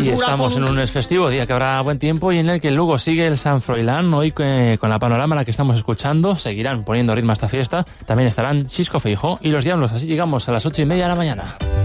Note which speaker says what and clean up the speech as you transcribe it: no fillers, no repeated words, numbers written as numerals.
Speaker 1: Y estamos en un lunes festivo, día que habrá buen tiempo y en el que luego sigue el San Froilán. Hoy con la panorama en la que estamos escuchando, seguirán poniendo ritmo a esta fiesta. También estarán Xisco Feijóo y los Diablos. Así llegamos a las 8:30 de la mañana.